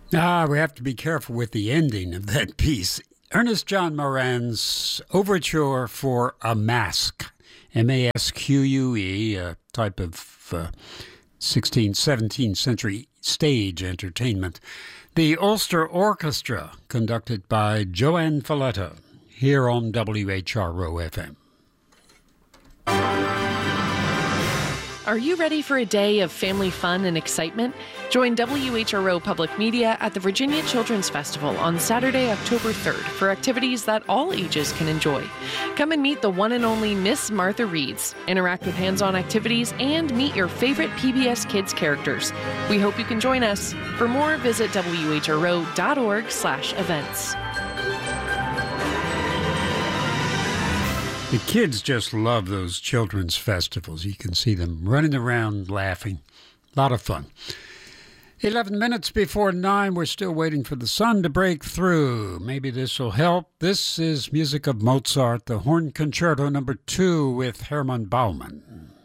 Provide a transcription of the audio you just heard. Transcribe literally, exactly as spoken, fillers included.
Ah, we have to be careful with the ending of that piece. Ernest John Moran's Overture for a Masque, M A S Q U E, a type of uh, sixteenth, seventeenth century stage entertainment. The Ulster Orchestra, conducted by Joanne Falletta, here on W H R O F M. Are you ready for a day of family fun and excitement? Join W H R O Public Media at the Virginia Children's Festival on Saturday, October third for activities that all ages can enjoy. Come and meet the one and only Miss Martha Reeds, interact with hands-on activities, and meet your favorite P B S Kids characters. We hope you can join us. For more, visit W H R O dot org slash events. The kids just love those children's festivals. You can see them running around laughing. A lot of fun. eleven minutes before nine, we're still waiting for the sun to break through. Maybe this will help. This is music of Mozart, the Horn Concerto number two with Hermann Baumann.